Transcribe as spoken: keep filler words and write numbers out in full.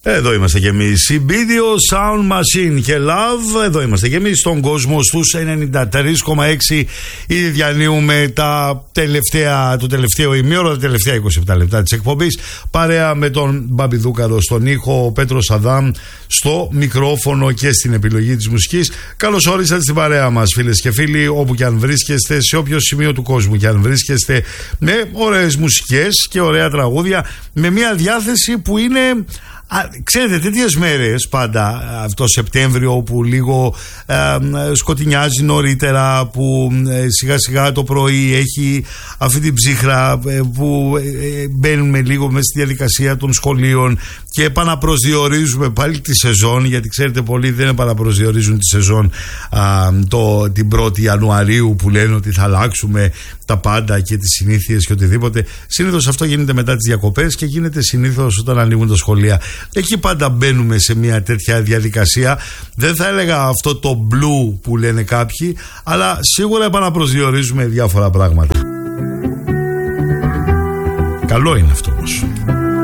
Εδώ είμαστε κι εμείς, η Video Sound Machine και Love. Εδώ είμαστε κι εμείς στον κόσμο στους ενενήντα τρία κόμμα έξι. Ήδη διανύουμε τα τελευταία, το τελευταίο ημίωρο, τα τελευταία είκοσι επτά λεπτά της εκπομπής, παρέα με τον Μπάμπη Δούκαρο στον ήχο, ο Πέτρος Αδάμ στο μικρόφωνο και στην επιλογή της μουσικής. Καλώς όρισατε στην παρέα μας, φίλες και φίλοι, όπου και αν βρίσκεστε, σε όποιο σημείο του κόσμου και αν βρίσκεστε, με ωραίες μουσικές και ωραία τραγούδια, με μια διάθεση που είναι... Α, ξέρετε, τέτοιες μέρες πάντα, αυτό Σεπτέμβριο που λίγο ε, σκοτεινιάζει νωρίτερα, που ε, σιγά σιγά το πρωί έχει αυτή την ψύχρα ε, που ε, μπαίνουμε λίγο μέσα στη διαδικασία των σχολείων και επαναπροσδιορίζουμε πάλι τη σεζόν, γιατί ξέρετε πολλοί δεν επαναπροσδιορίζουν τη σεζόν α, το, την πρώτη Ιανουαρίου που λένε ότι θα αλλάξουμε τα πάντα και τις συνήθειες και οτιδήποτε. Συνήθως αυτό γίνεται μετά τις διακοπές και γίνεται συνήθως όταν ανοίγουν τα σχολεία. Εκεί πάντα μπαίνουμε σε μια τέτοια διαδικασία. Δεν θα έλεγα αυτό το blue που λένε κάποιοι, αλλά σίγουρα επαναπροσδιορίζουμε διάφορα πράγματα. Καλό είναι αυτό όμως.